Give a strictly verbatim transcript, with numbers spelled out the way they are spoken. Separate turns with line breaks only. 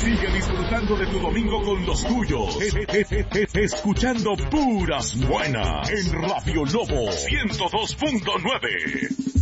Sigue disfrutando de tu domingo con los tuyos. Es, es, es, es, escuchando puras buenas en Radio Lobo ciento dos punto nueve.